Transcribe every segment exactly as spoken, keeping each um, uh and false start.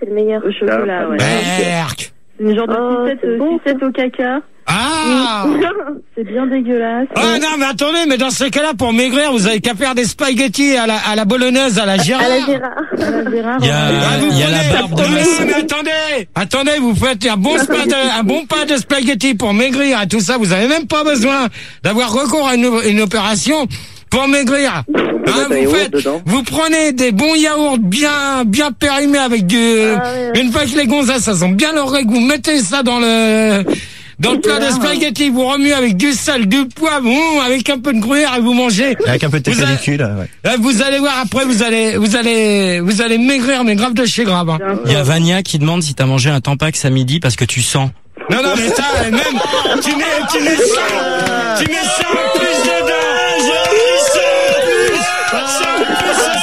c'est le meilleur. Au chocolat, ouais. Berk. C'est une genre de Oh, sucette, c'est bon, sucette au caca. Ah C'est bien dégueulasse. Ah non, mais attendez, mais dans ce cas-là, pour maigrir, vous avez qu'à faire des spaghettis à la, à la bolognaise, à la Gérard. À la Gérard. À la Gérard, Il y a, Ah, vous il y a la prenez- barbe de Non, Massy. mais attendez, attendez, vous faites un bon spa de- un bon pas de spaghettis pour maigrir et tout ça. Vous avez même pas besoin d'avoir recours à une, une opération pour maigrir. Hein, mettre un vous yaourt faites, dedans. vous prenez des bons yaourts bien, bien périmés avec du, Ah, ouais. une fois que les gonzesses, elles sont bien leur règle, vous mettez ça dans le, dans le plat de spaghettis, vous remuez avec du sel, du poivron, avec un peu de gruyère et vous mangez. Avec un peu de Vous avez- pellicule, ouais. Là, vous allez voir après, vous allez, vous allez, vous allez maigrir, mais grave de chez grave. Hein. Il y a Vania qui demande si t'as mangé un Tampax à midi parce que tu sens. Non, non, mais ça, même, tu mets, tu mets ça, tu mets ça en plus dedans. Ça en plus, ça en plus, ça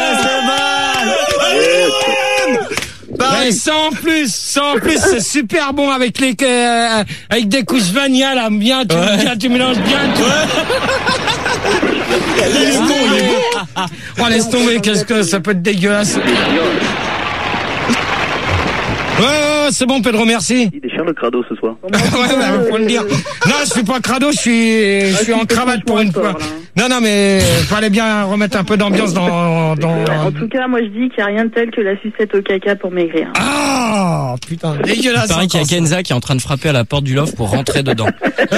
c'est bon. Ouais, ça en plus, ça en plus, c'est super bon avec les, euh, avec des couches Vania là, bien, tu, Ouais. bien, tu mélanges bien. Tu... Laisse tomber. Oh, laisse tomber, qu'est-ce que ça peut être dégueulasse. Ouais, ouais, ouais, c'est bon, Pedro, merci. Il déchire le crado ce soir. Ouais, bah, faut le dire. Non, je suis pas crado, je suis, je suis en cravate pour une fois. Non, non, mais fallait bien remettre un peu d'ambiance dans, dans. En tout cas, moi je dis qu'il n'y a rien de tel que la sucette au caca pour maigrir. Ah, putain, Il dégueulasse. paraît qu'il y a encore ça. Kenza qui est en train de frapper à la porte du loft pour rentrer dedans.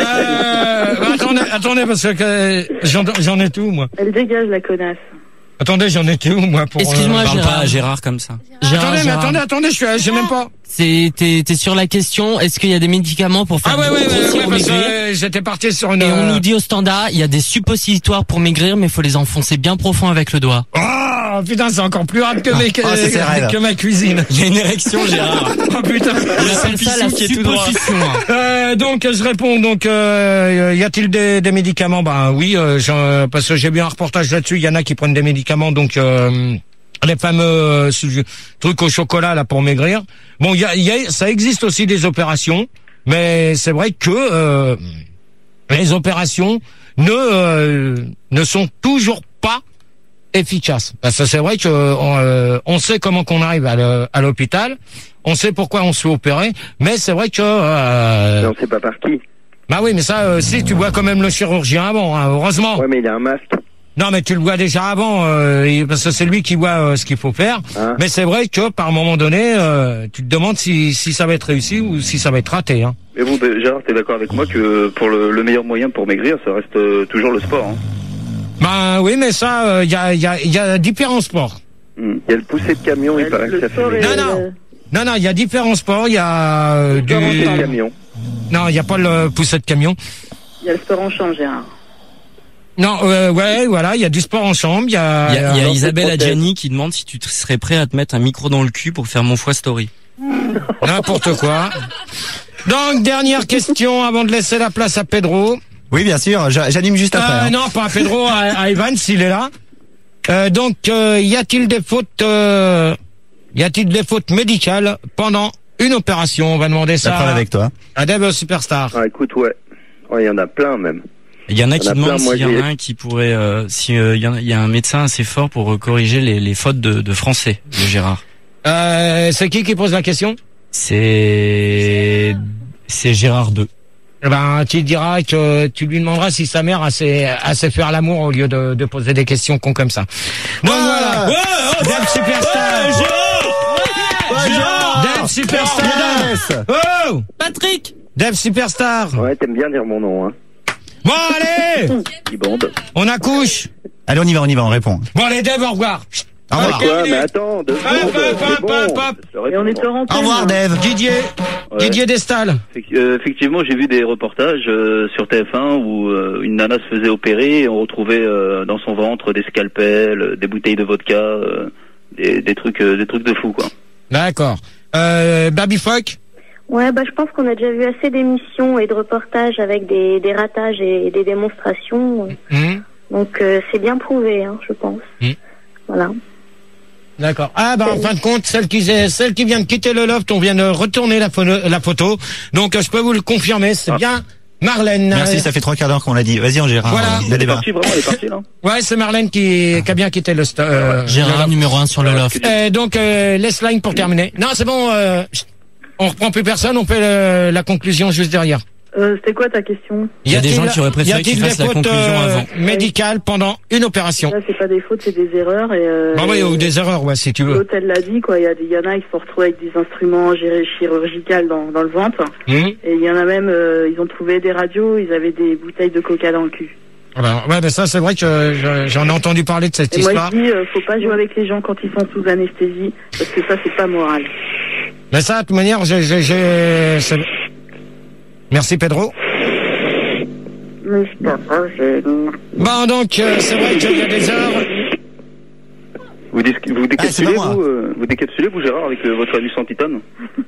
Euh, bah, attendez, attendez, parce que euh, j'en, j'en ai tout, moi. Elle dégage la connasse. Attendez, j'en ai tout, moi, pour. Excuse-moi, euh, Parle Gérard. pas à Gérard comme ça. Gérard, Attendez, mais Gérard. attendez, attendez, je suis, j'ai même pas. C'est, t'es, t'es sur la question, est-ce qu'il y a des médicaments pour faire Ah ouais, ouais, ouais, grossir ouais, ou parce que maigrir? euh, j'étais parti sur une. Et on euh, nous dit au standard, il y a des suppositoires pour maigrir, mais il faut les enfoncer bien profond avec le doigt. Oh, putain, c'est encore plus rare que mes, Ah, c'est ses rêves. que ma cuisine. Il y a une érection, Gérard. Oh putain. On appelle ça la qui est tout droit. supposition. hein. Euh, donc je réponds. Donc euh, y a-t-il des, des médicaments? Ben oui, euh, j'en- parce que j'ai vu un reportage là-dessus. Il y en a qui prennent des médicaments. Donc euh, les fameux euh, su- trucs au chocolat là pour maigrir. Bon, il y a, y a, ça existe aussi des opérations, mais c'est vrai que euh, les opérations ne euh, ne sont toujours pas efficaces. Parce que c'est vrai que euh, on sait comment qu'on arrive à le- à l'hôpital. On sait pourquoi on se fait opérer, mais c'est vrai que euh, Mais on sait pas par qui. bah oui, mais ça, euh, si tu vois quand même le chirurgien avant, hein, heureusement. Ouais, mais il a un masque. Non, mais tu le vois déjà avant, euh, et- parce que c'est lui qui voit euh, ce qu'il faut faire. Hein. Mais c'est vrai que par moment donné, euh, tu te demandes si si ça va être réussi ou si ça va être raté. Hein. Mais bon, ben, Gérard, t'es d'accord avec moi que pour le, le meilleur moyen pour maigrir, ça reste euh, toujours le sport. Hein. Ben oui, mais ça, il y a il y a il y a différents sports. Hmm. Il y a le poussé de camion, il Le- paraît que le ça fait sport est- maigrir. Non, non. Non, non, il y a différents sports. Il y a euh, du. Le poussé de camion. Non, il y a pas le poussette de camion. Il y a le sport en champ, Gérard. Non, euh, ouais, voilà, il y a du sport en chambre. Il y a. Il y a, il y a alors, Isabelle c'est Adjani qui demande si tu te serais prêt à te mettre un micro dans le cul pour faire mon foie story. N'importe quoi. Donc, dernière question avant de laisser la place à Pedro. Oui, bien sûr, j'a- j'anime juste après. Euh, hein. non, pas à Pedro, à, à Ivan, s'il est là. Euh, donc, euh, y a-t-il des fautes, euh, y a-t-il des fautes médicales pendant une opération? On va demander Ça ça parle avec toi. à Dave Superstar. Ah, écoute, ouais. Ouais, il y en a plein même. Il y en a qui Il y en a demandent plein, moi, s'il y en j'ai- a un qui pourrait, euh, si euh, il y, en a- il y a un médecin assez fort pour euh, corriger les, les fautes de, de français de Gérard. Euh, c'est qui qui pose la question? C'est c'est Gérard deux. Eh ben, tu diras que tu lui demanderas si sa mère a sait, a sait faire l'amour au lieu de, de poser des questions cons comme ça. Donc voilà. Dave Superstar. Dave Superstar. Oh! Patrick! Dave Superstar. Ouais, t'aimes bien dire mon nom, hein. Bon, allez! Qui bande. On accouche. Allez, on y va, on y va, on répond. Bon, allez, Dave, au revoir. Au revoir. Ok, Quoi, allez. mais attends, deux Hop, secondes, hop, c'est hop, bon. hop, hop. Je te Et on réponds. est en Au revoir, Dave. Didier. Ouais. Didier Destal. Effec- euh, Effectivement, j'ai vu des reportages euh, sur T F un où euh, une nana se faisait opérer et on retrouvait euh, dans son ventre des scalpels, euh, des bouteilles de vodka, euh, des, des trucs, euh, des trucs de fou, quoi. D'accord. Euh, Babyfuck. Ouais, bah je pense qu'on a déjà vu assez d'émissions et de reportages avec des, des ratages et des démonstrations. Hum, Donc euh, c'est bien prouvé, hein, je pense. Hmm. Voilà. D'accord. Ah, bah, en fin de compte, celle qui, celle qui vient de quitter le loft, on vient de retourner la, photo, la photo. Donc, euh, je peux vous le confirmer, c'est Ah. bien Marlène. Merci, ça fait trois quarts d'heure qu'on l'a dit. Vas-y, en Gérard. Voilà. Le Elle est débat. partie, vraiment, elle est partie, là. Ouais, c'est Marlène qui, qui a bien quitté le st- euh, Gérard, le- numéro un sur le loft. Euh, donc, euh, laisse line pour terminer. Non, c'est bon, euh, on reprend plus personne, on fait le- la conclusion juste derrière. Euh, C'était quoi ta question? Il y a des gens qui auraient préféré y a-t-il qu'ils fassent des la fautes, conclusion euh, avant. médicales pendant une opération? Là, c'est pas des fautes, c'est des erreurs. Et, euh, Bah oui, ou des erreurs, ouais, si tu veux. L'hôtel l'a dit, quoi. Il y, a des- il y en a qui se sont retrouvés avec des instruments gérés chirurgicaux dans, dans le ventre. Hum. Et il y en a même, euh, ils ont trouvé des radios, ils avaient des bouteilles de coca dans le cul. Alors, ouais, ben ça, c'est vrai que je- j'en ai entendu parler de cette Et moi, histoire. je dis, euh, faut pas jouer avec les gens quand ils sont sous anesthésie, parce que ça, c'est pas moral. Mais ça, de toute manière, j'ai, j'ai, j'ai- c'est- merci Pedro. Bon, donc, euh, c'est vrai qu'il y a des heures. Vous, dis- vous décapsulez, Ah, c'est pas moi. vous, euh, vous décapsulez, vous, Gérard, avec euh, votre anus en titane?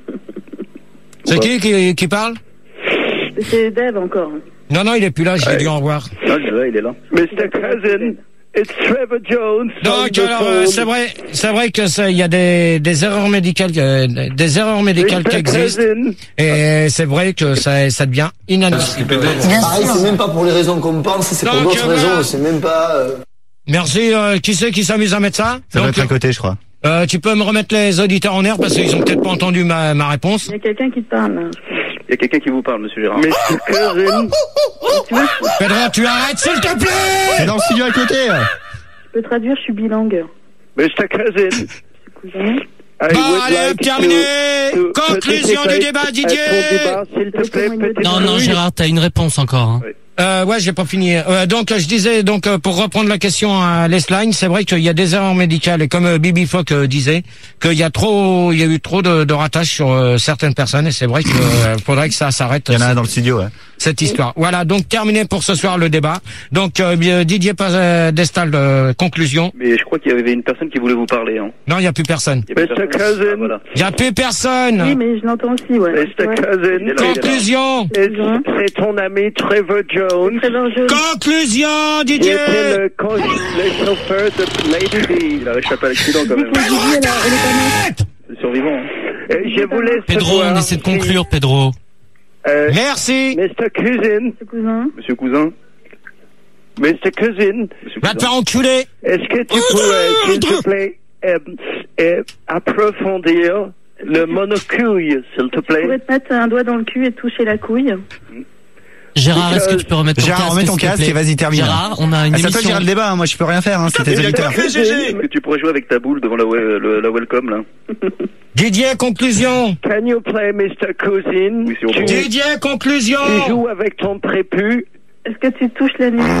C'est qui, qui qui parle? C'est Dave encore. Non, non, il est plus là, j'ai Ouais. dû en voir. Non, je dirais, il est là. mister Cousin, it's Trevor Jones. on Donc, the alors, euh, phone. c'est vrai, c'est vrai que ça, il y a des, des erreurs médicales, euh, des erreurs médicales qui mister existent. Cousin, Et c'est vrai que ça, ça devient inadmissible. Pareil, c'est même pas pour les raisons qu'on pense, c'est pour Donc, d'autres euh, raisons, voilà. c'est même pas... euh, Merci, euh, qui c'est qui s'amuse à mettre ça? Ça doit Donc, être à côté, je crois. euh, tu peux me remettre les auditeurs en air parce qu'ils ont peut-être pas entendu ma, ma réponse. Il y a quelqu'un qui te parle, là. Il y a quelqu'un qui vous parle, monsieur Gérard. mister Cousin, Pedro, tu arrêtes, s'il te C'est plaît! dans le studio à côté. Je peux traduire, je suis bilingue. mister Cousin, Cousin. I Bon, would allez, like hop, terminé! to- to Conclusion du participate débat, à ton Didier! débat, s'il te plaît, petit Non, non, bruit. Gérard, t'as une réponse encore. Hein. Euh, ouais, j'ai pas fini. Euh, donc, je disais, donc, euh, pour reprendre la question à Lesline, c'est vrai qu'il y a des erreurs médicales et comme euh, Bibi Fock euh, disait, qu'il y a trop, il y a eu trop de, de ratages sur euh, certaines personnes et c'est vrai qu'il euh, faudrait que ça s'arrête. Il y en a euh, un dans le studio, ouais. cette histoire. Voilà, donc terminé pour ce soir le débat. Donc euh, bien, Didier euh, Destal, euh, conclusion. Mais je crois qu'il y avait une personne qui voulait vous parler. Hein. Non, il y a plus personne. Il y avait mister personne. Cousin. Ah, voilà. Il y a plus personne. Oui, mais je l'entends aussi, ouais. mister Ouais. Il est Cousin, là, il est là. Conclusion. it's- c'est ton ami Trevor Jones. Trevor Jones. Conclusion, Qui Didier. était le, co- le chauffeur de Lady B. Il a réchappé à l'accident quand Dis même. que Didier, elle, a- elle est pas morte. C'est survivant. Hein. Et je voulais Pedro, savoir on essaie de si, conclure, Pedro. euh, Merci. mister Cousin, Ce cousin. Monsieur Cousin. mister Cousin, Monsieur Va te Cousin. faire enculer. est-ce que tu pourrais, s'il te plaît, euh, euh, approfondir le monocouille, s'il te Tu pourrais plaît? te mettre un doigt dans le cul et te toucher la couille. Gérard, est-ce que tu peux remettre ton Gérard, casque remets ton s'il te casque plaît et vas-y, termine. Gérard, on a une Ah, c'est à toi de émission. gérer le débat, hein. Moi je peux rien faire, hein. C'est tes auditeurs. Est-ce que tu pourrais jouer avec ta boule devant la, we- le- la welcome là? Didier, conclusion. Can you play mister Cousin? Oui, si on tu, peut. Didier, conclusion. tu joues avec ton prépu? Est-ce que tu touches la nuit?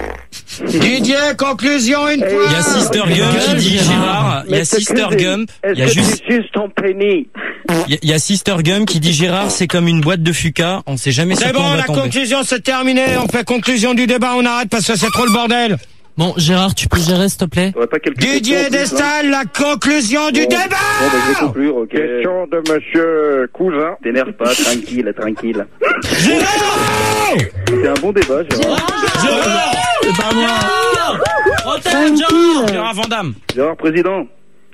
Didier, conclusion une Eh, fois. Il y a Sister Gump qui dit Gérard, il y a mister Sister Cousin, Gump, il y a est-ce que juste, tu suces ton pénis? il y a- il y a Sister Gump qui dit Gérard, c'est comme une boîte de Fuca, on sait jamais sur C'est quoi bon, on va la tomber. conclusion c'est terminé. On fait conclusion du débat, on arrête parce que c'est trop le bordel. Bon, Gérard, tu peux gérer, s'il te plaît? T'aurais pas quelques Didier questions en plus, là Destal, la conclusion du Bon. débat. Bon, bah, je vais conclure, ok. Question de monsieur Cousin. T'énerve pas, tranquille, tranquille. Gérard. C'était un bon débat, Gérard. Gérard. C'est pas moi. Tranquille. Gérard Vandamme. Gérard, président.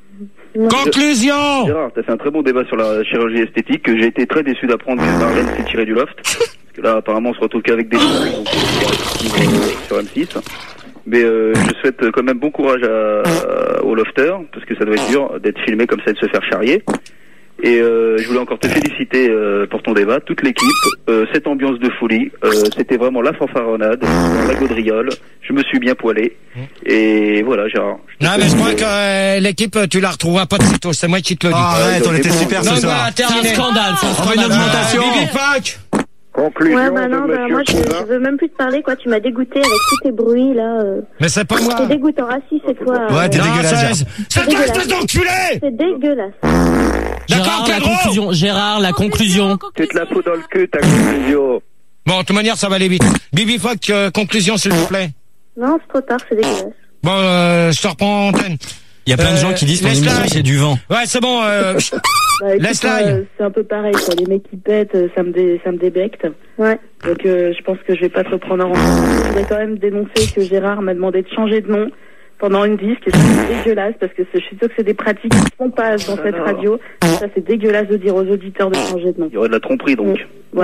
Conclusion. Gérard, t'as fait un très bon débat sur la chirurgie esthétique. J'ai été très déçu d'apprendre que Marlène s'est tirée du loft. Parce que là, apparemment, on se retrouve qu'avec des gens donc, euh, sur M six. Mais euh, je souhaite quand même bon courage à, à, aux lofters, parce que ça doit être dur d'être filmé comme ça et de se faire charrier. Et euh, je voulais encore te féliciter euh, pour ton débat, toute l'équipe, euh, cette ambiance de folie, euh, c'était vraiment la fanfaronnade, la gaudriole, je me suis bien poilé, et voilà Gérard. Je te Non mais je crois que euh, l'équipe tu la retrouveras pas de sitôt, c'est moi qui te le dis. Oh, arrête, on était super Donc ce voilà, soir. C'est un terminé. scandale, c'est un On veut une scandale. augmentation. Bibi Fock. Conclusion Ouais, bah non, de bah, monsieur moi je, Cousin. je veux même plus te parler, quoi. Tu m'as dégoûté avec tous tes bruits, là. euh. Mais c'est pas moi. C'est dégoûtant. Ah si, c'est toi. Ouais, t'es euh, Non, dégueulasse. c'est- c'est toi espèce d'enculé. C'est dégueulasse. D'accord, Gérard, la Pedro. conclusion. Gérard, la conclusion. Tu te la fous dans le cul, ta conclusion. Bon, de toute manière ça va aller vite. Bibi Fock, euh, conclusion s'il vous plaît. Non, c'est trop tard, c'est dégueulasse. Bon, euh, je te reprends en antenne. Il y a plein de Euh, gens qui disent ton laisse émission la- c'est du vent. Ouais, c'est bon. Euh, Bah, écoute, Laisse-la. euh, c'est un peu pareil, quoi. Les mecs qui pètent, euh, ça me, dé, ça me débecte. Ouais. Donc euh, je pense que je vais pas te reprendre en compte. Je voudrais quand même dénoncer que Gérard m'a demandé de changer de nom pendant une disque, et ça c'est dégueulasse parce que c'est- je suis sûre que c'est des pratiques qui sont pas dans cette radio. Ça c'est dégueulasse de dire aux auditeurs de changer de nom. Il y aurait de la tromperie donc. Voilà.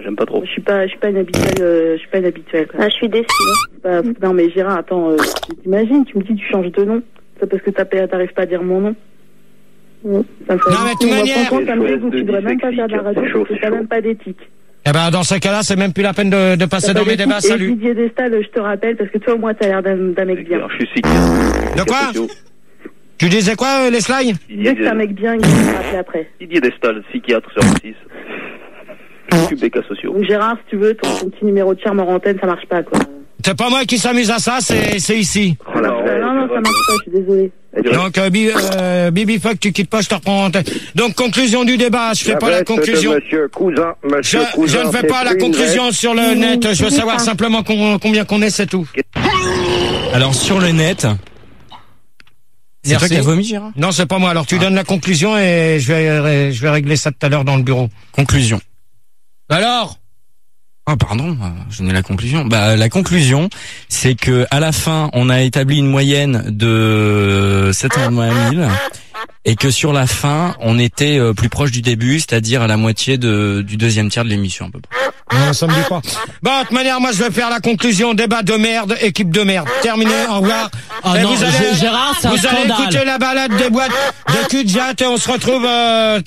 J'aime pas trop. Je suis pas, je suis pas une habituelle, euh, je suis pas une habituelle. Quoi. Ah, je suis déçue. Pas, non mais Gérard, attends, euh, t'imagines, tu me dis tu changes de nom, c'est parce que t'as- t'arrives pas à dire mon nom. Ça me fait Non, mais de toute manière- franchement, ça me dégoûte. Tu devrais même pas faire de la radio parce que t'as même pas d'éthique. Eh ben, dans ce cas-là, c'est même plus la peine de, de passer T'as dans pas mes d'éthique. débats. Et Salut. Didier Destal, je te rappelle, parce que toi, moi, t'as l'air d'un d'un mec bien. Alors, je suis psychiatre. De quoi? Tu disais quoi, euh, les slides? Tu disais que c'est un mec bien, il va me rappeler après. Didier Destal, psychiatre sur M six. Je m'occupe des cas sociaux. Donc Gérard, si tu veux, ton, ton petit numéro de charme en antenne, ça marche pas, quoi. C'est pas moi qui s'amuse à ça, c'est c'est ici. Oh, là, ouais, non, non, ça marche pas, je suis désolé. Donc, euh, Bi- euh, Bibi Fuck, tu quittes pas, je te reprends en tête. Donc, conclusion du débat, je fais pas la conclusion. Monsieur Cousin, Je, monsieur je Cousin, ne fais c'est pas la plus une conclusion veste. sur le net, je veux savoir simplement con- combien qu'on est, c'est tout. Alors sur le net, c'est toi Merci. qui as vomi, Gérard? Non, c'est pas moi. Alors, tu donnes la conclusion et je vais, je vais régler ça tout à l'heure dans le bureau. Conclusion. Alors? Ah pardon, euh, je n'ai la conclusion. Bah la conclusion, c'est que à la fin, on a établi une moyenne de sept cent vingt mille et que sur la fin, on était euh, plus proche du début, c'est-à-dire à la moitié de, du deuxième tiers de l'émission à peu près. Non, ça me dit pas. Bon, de toute manière, moi, je vais faire la conclusion. Débat de merde, équipe de merde. Terminé, au revoir. Ah Et non, vous allez, Gérard, c'est un vous allez scandale. écouter la balade des boîtes de cul de jatte et on se retrouve, euh,